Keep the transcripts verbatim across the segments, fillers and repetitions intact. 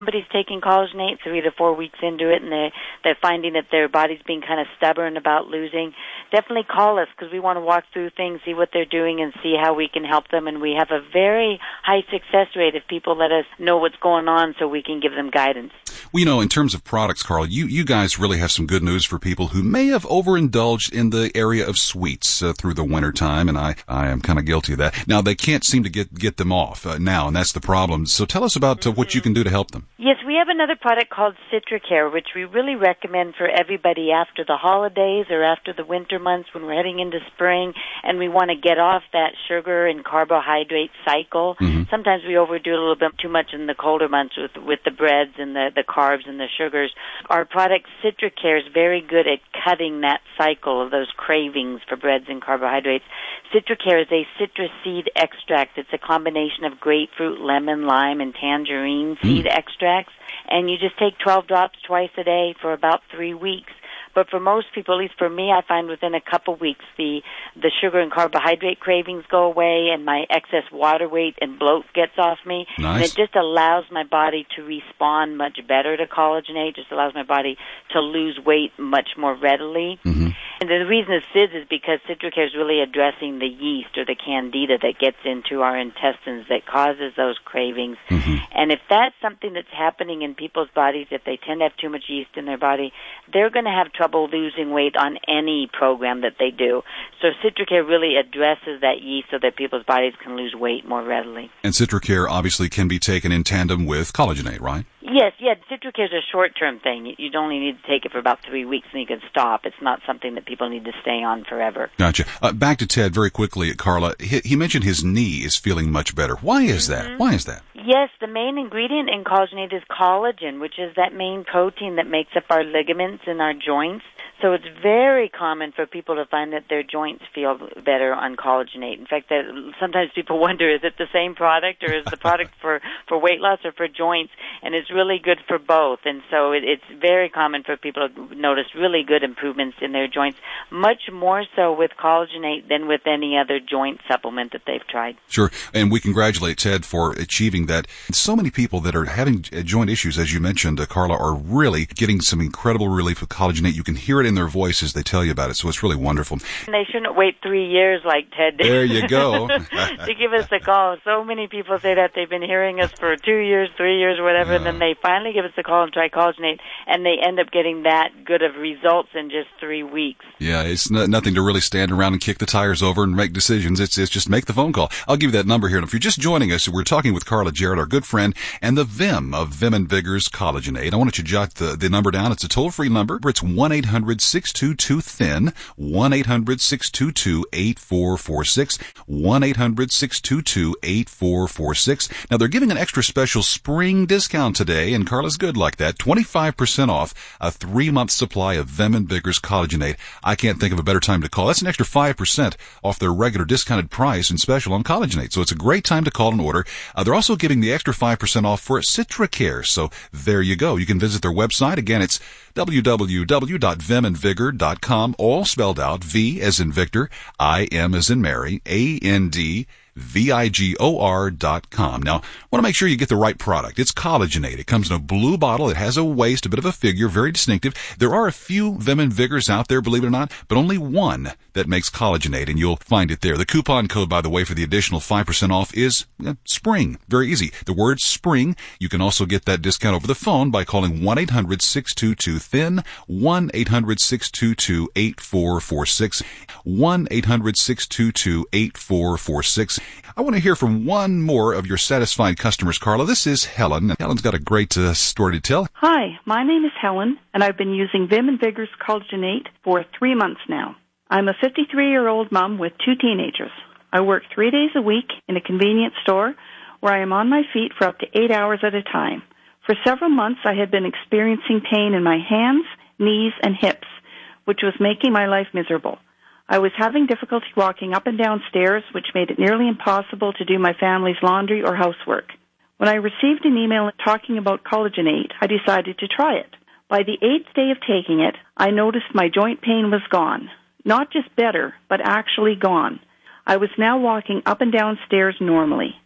somebody's taking collagenate three to four weeks into it and they're, they're finding that their body's being kind of stubborn about losing, definitely call us because we want to walk through things, see what they're doing, and see how we can help them. And we have a very high success rate if people let us know what's going on so we can give them guidance. Well, you know, in terms of products, Carl, you, you guys really have some good news for people who may have overindulged in the area of sweets uh, through the winter time, and I, I am kind of guilty of that. Now, they can't seem to get, get them off uh, now, and that's the problem. So tell us about uh, what you can do to help them. Yes, we have another product called CitraCare, which we really recommend for everybody after the holidays or after the winter months when we're heading into spring and we want to get off that sugar and carbohydrate cycle. Mm-hmm. Sometimes we overdo a little bit too much in the colder months with, with the breads and the, the carbs and the sugars. Our product CitraCare is very good at cutting that cycle of those cravings for breads and carbohydrates. CitraCare is a citrus seed extract. It's a combination of grapefruit, lemon, lime, and tangerine seed mm. extracts. And you just take twelve drops twice a day for about three weeks. But for most people, at least for me, I find within a couple weeks the the sugar and carbohydrate cravings go away and my excess water weight and bloat gets off me. Nice. And it just allows my body to respond much better to collagenate. Just allows my body to lose weight much more readily. Mm-hmm. And the reason this is is because CitraCare is really addressing the yeast or the candida that gets into our intestines that causes those cravings. Mm-hmm. And if that's something that's happening in people's bodies, if they tend to have too much yeast in their body, they're going to have trouble losing weight on any program that they do. So CitraCare really addresses that yeast so that people's bodies can lose weight more readily. And CitraCare obviously can be taken in tandem with collagenate, right? Yes, yeah. CitraCare is a short-term thing. You only need to take it for about three weeks and you can stop. It's not something that people need to stay on forever. Gotcha. Uh, back to Ted very quickly, Carla. He, he mentioned his knee is feeling much better. Why is that? Mm-hmm. Why is that? Yes, the main ingredient in collagenate is collagen, which is that main protein that makes up our ligaments and our joints. So it's very common for people to find that their joints feel better on collagenate. In fact, that sometimes people wonder, is it the same product or is the product for, for weight loss or for joints? And it's really good for both. And so it, it's very common for people to notice really good improvements in their joints, much more so with collagenate than with any other joint supplement that they've tried. Sure. And we congratulate Ted for achieving that. So many people that are having joint issues, as you mentioned, uh, Carla, are really getting some incredible relief with collagenate. You can hear it in their voice as they tell you about it, so it's really wonderful. And they shouldn't wait three years like Ted did. There you go. To give us a call. So many people say that they've been hearing us for two years, three years, whatever, yeah. And then they finally give us a call and try collagenate, and they end up getting that good of results in just three weeks. Yeah, it's not, nothing to really stand around and kick the tires over and make decisions. It's, it's just make the phone call. I'll give you that number here. And if you're just joining us, we're talking with Carla Jarrett, our good friend, and the Vim of Vim and Vigor's Collagenate. I want you to jot the, the number down. It's a toll-free number. It's one eight hundred six two two thin, one eight hundred six two two eight four four six, one eight hundred six two two eight four four six. Now, they're giving an extra special spring discount today, and Carla's good like that. twenty-five percent off a three-month supply of Vim and Vigor's Collagenate. I can't think of a better time to call. That's an extra five percent off their regular discounted price and special on Collagenate. So it's a great time to call and order. Uh, they're also giving the extra five percent off for CitraCare. So there you go. You can visit their website. Again, it's w w w dot vim and vigor dot com, all spelled out, V as in Victor, I M as in Mary, A N D, V I G O R dot com. Now, I want to make sure you get the right product. It's collagenate. It comes in a blue bottle. It has a waist, a bit of a figure, very distinctive. There are a few Vim and Vigors out there, believe it or not, but only one that makes collagenate, and you'll find it there. The coupon code, by the way, for the additional five percent off is uh, SPRING. Very easy. The word SPRING. You can also get that discount over the phone by calling one eight hundred six two two thin, one eight hundred six two two eight four four six, one eight hundred six two two eight four four six. I want to hear from one more of your satisfied customers, Carla. This is Helen. Helen's got a great uh, story to tell. Hi, my name is Helen, and I've been using Vim and Vigor's Collagenate for three months now. I'm a fifty-three-year-old mom with two teenagers. I work three days a week in a convenience store where I am on my feet for up to eight hours at a time. For several months, I had been experiencing pain in my hands, knees, and hips, which was making my life miserable. I was having difficulty walking up and down stairs, which made it nearly impossible to do my family's laundry or housework. When I received an email talking about Collagenate, I decided to try it. By the eighth day of taking it, I noticed my joint pain was gone. Not just better, but actually gone. I was now walking up and down stairs normally.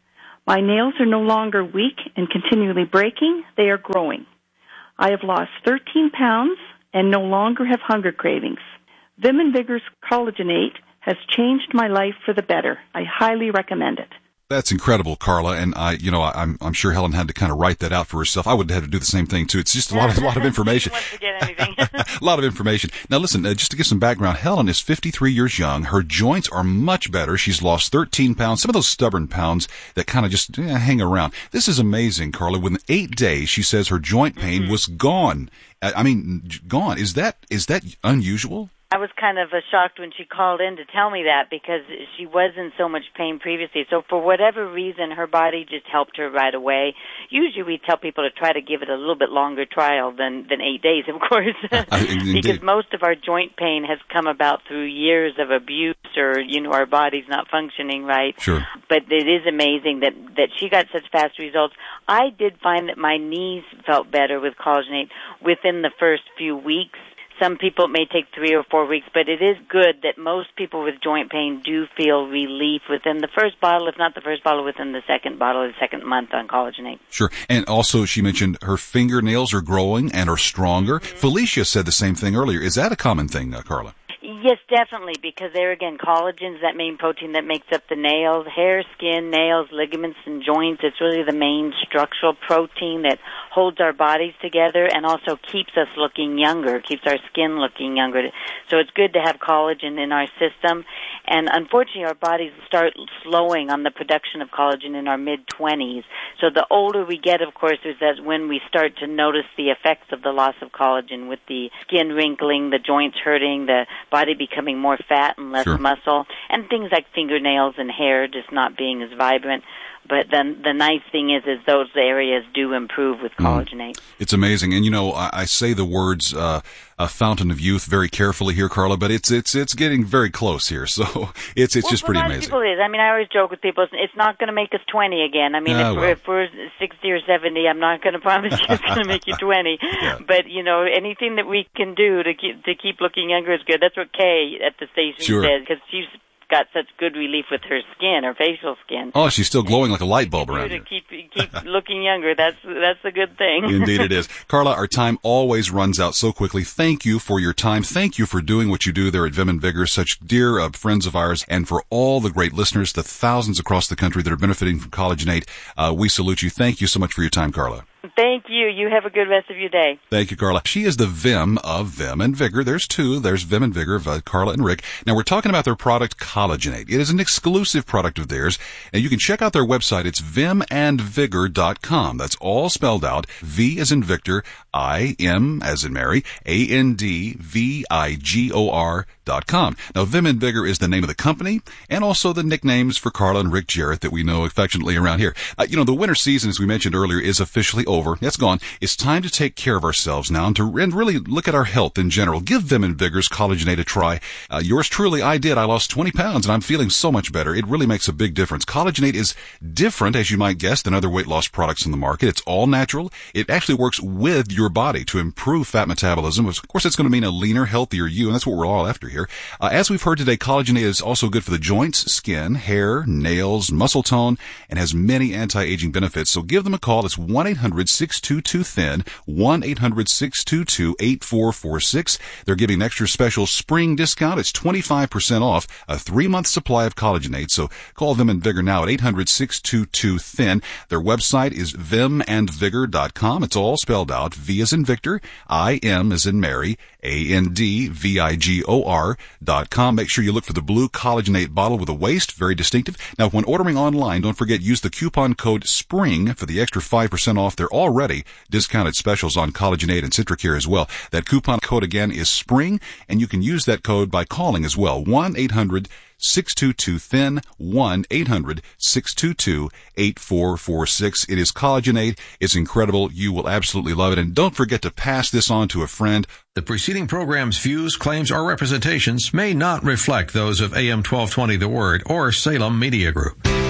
My nails are no longer weak and continually breaking. They are growing. I have lost thirteen pounds and no longer have hunger cravings. Vim and Vigor's Collagenate has changed my life for the better. I highly recommend it. That's incredible, Carla, and I, you know, I'm I'm sure Helen had to kind of write that out for herself. I would have had to do the same thing too. It's just a lot of a lot of information. Didn't want to forget anything. A lot of information. Now, listen, uh, just to give some background, Helen is fifty-three years young. Her joints are much better. She's lost thirteen pounds. Some of those stubborn pounds that kind of just eh, hang around. This is amazing, Carla. Within eight days, she says her joint pain mm-hmm. was gone. I, I mean, gone. Is that is that unusual? I was kind of uh, shocked when she called in to tell me that because she was in so much pain previously. So for whatever reason, her body just helped her right away. Usually we tell people to try to give it a little bit longer trial than, than eight days, of course, because most of our joint pain has come about through years of abuse or, you know, our body's not functioning right. Sure. But it is amazing that, that she got such fast results. I did find that my knees felt better with Collagenate within the first few weeks. Some people it may take three or four weeks, but it is good that most people with joint pain do feel relief within the first bottle, if not the first bottle, within the second bottle or the second month on Collagenate. Sure. And also she mentioned her fingernails are growing and are stronger. Mm-hmm. Felicia said the same thing earlier. Is that a common thing, uh, Carla? Yes, definitely, because there again, collagen is that main protein that makes up the nails, hair, skin, nails, ligaments, and joints. It's really the main structural protein that holds our bodies together and also keeps us looking younger, keeps our skin looking younger. So it's good to have collagen in our system. And unfortunately, our bodies start slowing on the production of collagen in our mid-twenties. So the older we get, of course, is that when we start to notice the effects of the loss of collagen with the skin wrinkling, the joints hurting, the body becoming more fat and less sure. muscle, and things like fingernails and hair just not being as vibrant. But then the nice thing is, is those areas do improve with Collagenate. Mm. It's amazing, and you know, I, I say the words uh, "a fountain of youth" very carefully here, Carla, but it's it's it's getting very close here. So it's it's well, just pretty for a lot amazing. Of people it is. I mean, I always joke with people: it's not going to make us twenty again. I mean, ah, if, well. we're, if we're sixty or seventy, I'm not going to promise you it's going to make you twenty. Yeah. But you know, anything that we can do to keep to keep looking younger is good. That's what Kay at the station sure. says, because she's got such good relief with her skin, her facial skin. Oh, she's still glowing like a light bulb around to here. Keep keep looking younger. That's that's a good thing. Indeed it is. Carla, our time always runs out so quickly. Thank you for your time. Thank you for doing what you do there at Vim and Vigor, such dear uh, friends of ours, and for all the great listeners, the thousands across the country that are benefiting from Collagenate. Uh, we salute you. Thank you so much for your time, Carla. Thank you. You have a good rest of your day. Thank you, Carla. She is the Vim of Vim and Vigor. There's two. There's Vim and Vigor of uh, Carla and Rick. Now, we're talking about their product, Collagenate. It is an exclusive product of theirs, and you can check out their website. It's vim and vigor dot com. That's all spelled out. V as in Victor, I, M as in Mary, A N D V I G O R dot com. Now, Vim and Vigor is the name of the company, and also the nicknames for Carla and Rick Jarrett that we know affectionately around here. Uh, you know, the winter season, as we mentioned earlier, is officially over. That's gone. It's time to take care of ourselves now and to and really look at our health in general. Give Vim and Vigor's Collagenate a try. Uh, yours truly, I did. I lost twenty pounds, and I'm feeling so much better. It really makes a big difference. Collagenate is different, as you might guess, than other weight loss products in the market. It's all natural. It actually works with your body to improve fat metabolism. Of course, it's going to mean a leaner, healthier you, and that's what we're all after here. Uh, as we've heard today, Collagenate is also good for the joints, skin, hair, nails, muscle tone, and has many anti-aging benefits. So give them a call. It's one eight hundred six two two thin, one eight hundred six two two eight four four six. They're giving an extra special spring discount. It's twenty-five percent off a three-month supply of Collagenate. So call Vim and Vigor now at eight hundred six two two thin. Their website is vim and vigor dot com. It's all spelled out. V as in Victor, I, M as in Mary, A N D V I G O R dot com. Make sure you look for the blue Collagenate bottle with a waist. Very distinctive. Now, when ordering online, don't forget, use the coupon code SPRING for the extra five percent off. They're already discounted specials on Collagenate and Citracare as well. That coupon code again is SPRING, and you can use that code by calling as well. one eight hundred six two two thin, one eight hundred six two two eight four four six. It is Collagenate. It's incredible. You will absolutely love it. And don't forget to pass this on to a friend. The preceding program's views, claims, or representations may not reflect those of A M twelve twenty The Word or Salem Media Group.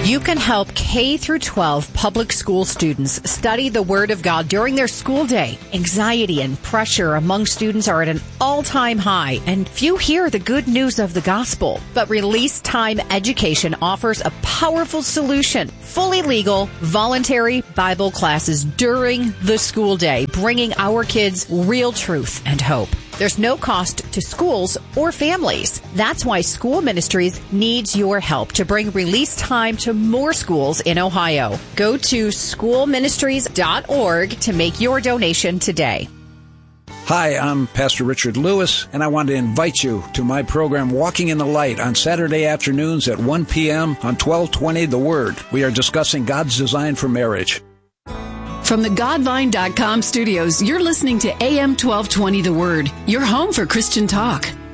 You can help K through twelve public school students study the Word of God during their school day. Anxiety and pressure among students are at an all-time high, and few hear the good news of the gospel. But Release Time Education offers a powerful solution. Fully legal, voluntary Bible classes during the school day, bringing our kids real truth and hope. There's no cost to schools or families. That's why School Ministries needs your help to bring Release Time to more schools in Ohio. Go to school ministries dot org to make your donation today. Hi, I'm Pastor Richard Lewis, and I want to invite you to my program Walking in the Light on Saturday afternoons at one p.m. on twelve twenty The Word. We are discussing God's design for marriage. From the Godvine dot com studios, you're listening to A M twelve twenty The Word, your home for Christian talk.